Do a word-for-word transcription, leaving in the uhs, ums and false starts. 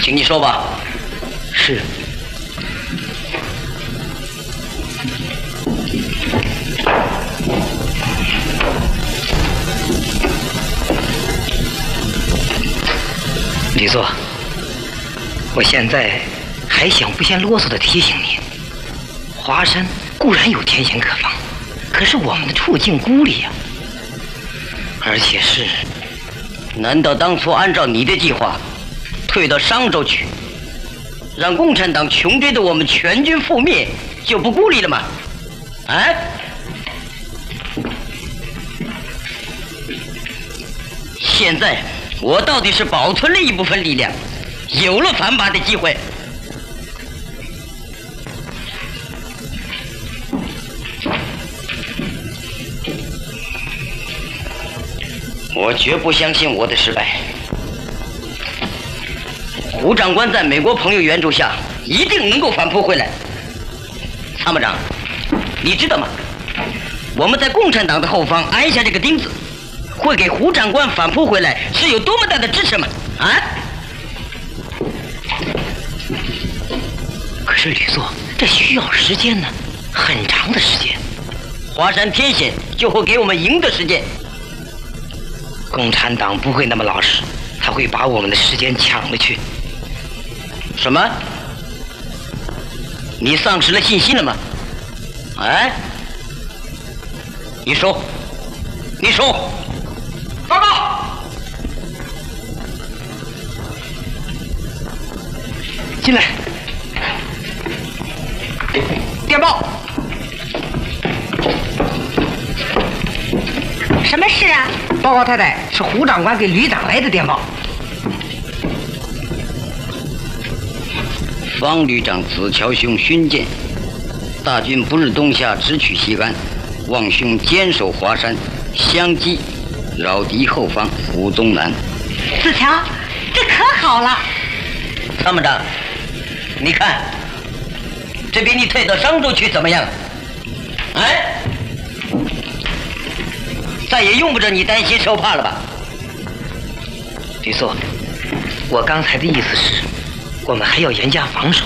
请你说吧。 是。李座，我现在还想不嫌啰嗦地提醒您，华山固然有天险可防，可是我们的处境孤立呀、啊，而且是…… 难道当初按照你的计划，退到商州去，让共产党穷追的我们全军覆灭，就不孤立了吗？啊？现在我到底是保存了一部分力量，有了反拔的机会。我绝不相信我的失败。胡长官在美国朋友援助下，一定能够反扑回来。参谋长，你知道吗？我们在共产党的后方安下这个钉子，会给胡长官反扑回来是有多么大的支持吗？啊？ 可是吕座，这需要时间呢，很长的时间。 华山天险就会给我们赢的时间。 共产党不会那么老实，他会把我们的时间抢了去。 什么？你丧失了信心了吗？哎，你说，你说，报告。 进来。电报。 什么事啊？ 报告太太，是胡长官给旅长来的电报。 方旅长子乔兄勋鉴，大军不日东下，直取西安，望兄坚守华山，相击，扰敌后方，胡东南。 子乔，这可好了。 参谋长，你看，这比你退到商州去怎么样？哎？再也用不着你担心受怕了吧？ 吕座，我刚才的意思是，我们还要严加防守，